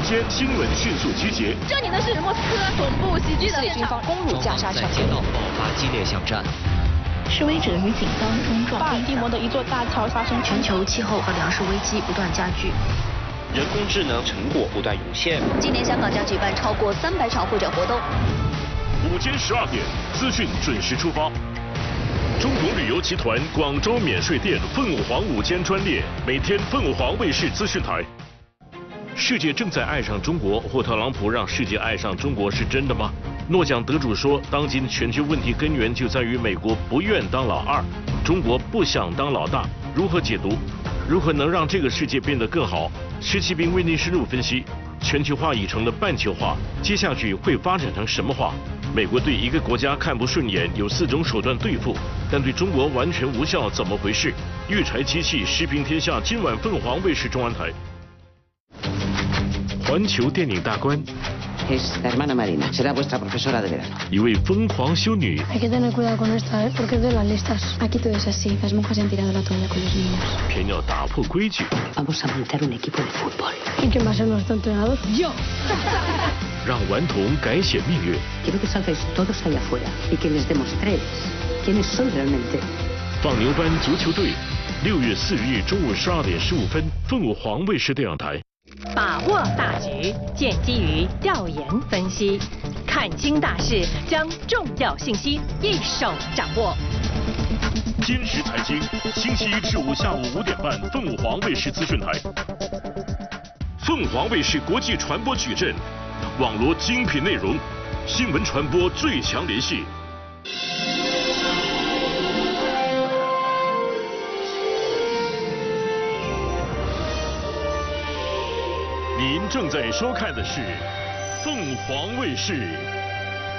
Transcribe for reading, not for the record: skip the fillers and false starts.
间新闻迅速集结。 这里呢是莫斯科总部袭击的军方攻入加沙小街道， 爆发激烈巷战。 示威者与警方冲撞。 巴尔的摩的一座大桥发生全球气候和粮食危机不断加剧。 人工智能成果不断涌现。 今年香港将举办超过300场会展活动。 午间12点，资讯准时出发。中国旅游集团广州免税店凤凰午间专列，每天凤凰卫视资讯台。世界正在爱上中国，或特朗普让世界爱上中国是真的吗？诺奖得主说，当今全球问题根源就在于美国不愿当老二，中国不想当老大。如何解读？如何能让这个世界变得更好？石启斌为您深入分析。全球化已成了半球化，接下去会发展成什么化？美国对一个国家看不顺眼，有4种手段对付，但对中国完全无效，怎么回事？育柴机器时评天下，今晚凤凰卫视中文台。环球电影大观。 Es la hermana Marina, será vuestra profesora de verano. 一位疯狂修女。 Hay que tener cuidado con esta, porque es de las listas. Aquí todo es así. Las monjas se han tirado la toalla con los niños. 偏要打破规矩。 Vamos a montar un equipo de fútbol. ¿Y quién va a ser nuestro entrenador? Yo. 让顽童改写命运。 Quiero que salgáis todos allá afuera y que les demostréis quiénes sois realmente. 放牛班足球队，6月4日中午12点15分，凤凰卫视电影台。 把握大局，建基于调研分析，看清大势，将重要信息一手掌握。 今时财经，星期1至5下午5点半，凤凰卫视资讯台。凤凰卫视国际传播矩阵，网罗精品内容，新闻传播最强联系。您正在收看的是凤凰卫视